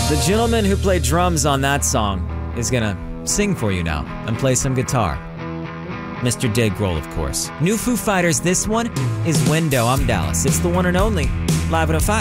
The gentleman who played drums on that song is gonna sing for you now and play some guitar. Mr. Dave Grohl, of course. New Foo Fighters, this one is Window. I'm Dallas. It's the one and only Live 105.